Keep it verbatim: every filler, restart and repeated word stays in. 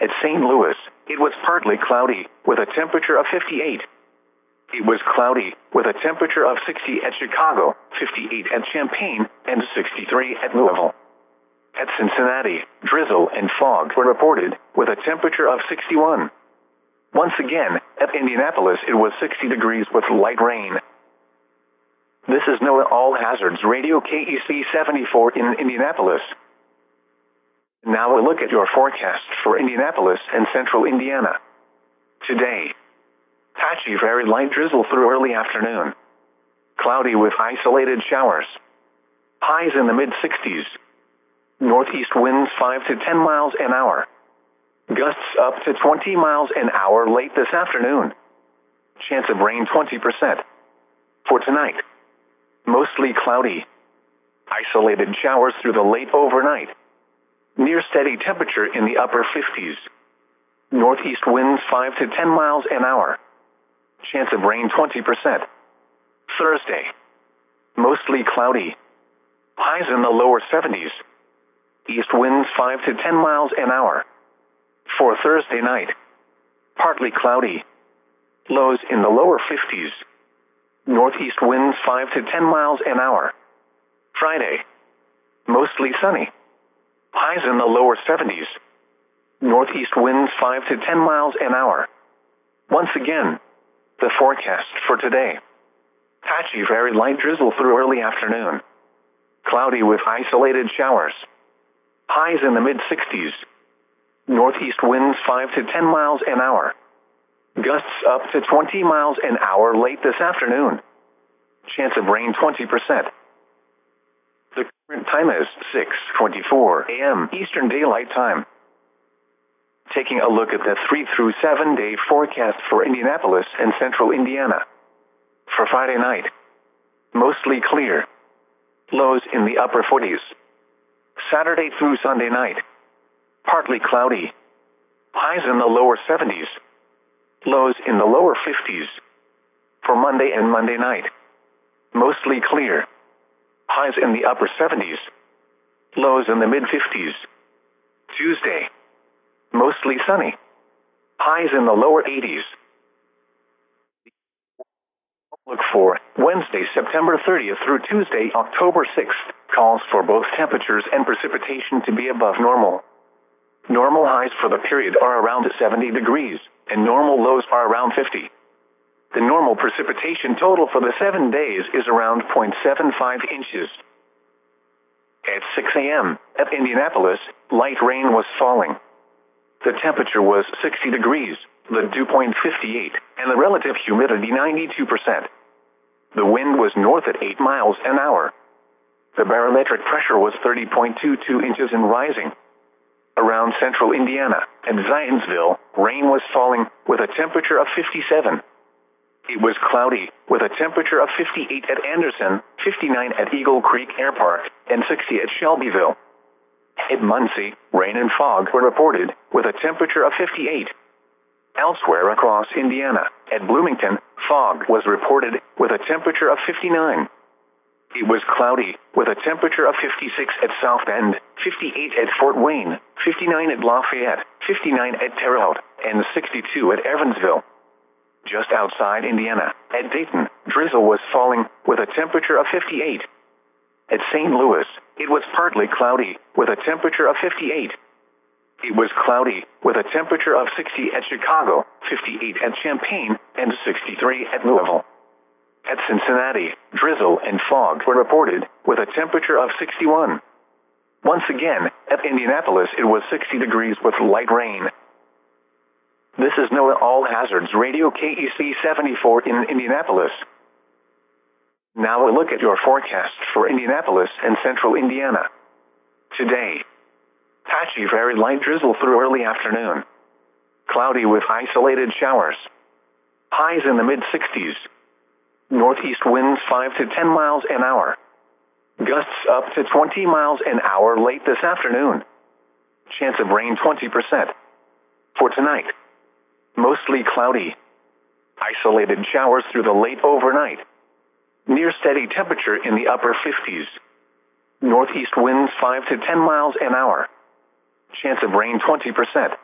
At Saint Louis, it was partly cloudy, with a temperature of fifty-eight. It was cloudy, with a temperature of sixty at Chicago, fifty-eight at Champaign, and sixty-three at Louisville. At Cincinnati, drizzle and fog were reported, with a temperature of sixty-one. Once again, at Indianapolis it was sixty degrees with light rain. This is NOAA All Hazards Radio K E C seventy-four in Indianapolis. Now a look at your forecast for Indianapolis and central Indiana. Today, patchy very light drizzle through early afternoon. Cloudy with isolated showers. Highs in the mid-sixties. Northeast winds five to ten miles an hour. Gusts up to twenty miles an hour late this afternoon. Chance of rain twenty percent. For tonight, mostly cloudy. Isolated showers through the late overnight. Near steady temperature in the upper fifties. Northeast winds five to ten miles an hour. Chance of rain twenty percent. Thursday, mostly cloudy. Highs in the lower seventies. East winds five to ten miles an hour. For Thursday night, partly cloudy. Lows in the lower fifties. Northeast winds five to ten miles an hour. Friday, mostly sunny. Highs in the lower seventies. Northeast winds five to ten miles an hour. Once again, the forecast for today. Patchy very light drizzle through early afternoon. Cloudy with isolated showers. Highs in the mid-sixties. Northeast winds five to ten miles an hour. Gusts up to twenty miles an hour late this afternoon. Chance of rain twenty percent. The current time is six twenty-four a m Eastern Daylight Time. Taking a look at the three through seven day forecast for Indianapolis and central Indiana. For Friday night, mostly clear. Lows in the upper forties. Saturday through Sunday night, partly cloudy. Highs in the lower seventies. Lows in the lower fifties. For Monday and Monday night, mostly clear. Highs in the upper seventies. Lows in the mid-fifties. Tuesday, mostly sunny. Highs in the lower eighties. Look for Wednesday, September thirtieth through Tuesday, October sixth, calls for both temperatures and precipitation to be above normal. Normal highs for the period are around seventy degrees, and normal lows are around fifty. The normal precipitation total for the seven days is around zero point seven five inches. At six a m at Indianapolis, light rain was falling. The temperature was sixty degrees, the dew point fifty-eight, and the relative humidity ninety-two percent. The wind was north at eight miles an hour. The barometric pressure was thirty point two two inches and rising. Around central Indiana and Zionsville, rain was falling with a temperature of fifty-seven. It was cloudy, with a temperature of fifty-eight at Anderson, fifty-nine at Eagle Creek Air Park, and sixty at Shelbyville. At Muncie, rain and fog were reported, with a temperature of fifty-eight. Elsewhere across Indiana, at Bloomington, fog was reported, with a temperature of fifty-nine. It was cloudy, with a temperature of fifty-six at South Bend, fifty-eight at Fort Wayne, fifty-nine at Lafayette, fifty-nine at Terre Haute, and sixty-two at Evansville. Just outside Indiana, at Dayton, drizzle was falling, with a temperature of fifty-eight. At Saint Louis, it was partly cloudy, with a temperature of fifty-eight. It was cloudy, with a temperature of sixty at Chicago, fifty-eight at Champaign, and sixty-three at Louisville. At Cincinnati, drizzle and fog were reported, with a temperature of sixty-one. Once again, at Indianapolis it was sixty degrees with light rain. This is NOAA All Hazards Radio K E C seventy-four in Indianapolis. Now a look at your forecast for Indianapolis and central Indiana. Today, patchy very light drizzle through early afternoon. Cloudy with isolated showers. Highs in the mid-sixties. Northeast winds five to ten miles an hour. Gusts up to twenty miles an hour late this afternoon. Chance of rain twenty percent. For tonight, mostly cloudy. Isolated showers through the late overnight. Near steady temperature in the upper fifties. Northeast winds five to ten miles an hour. Chance of rain twenty percent.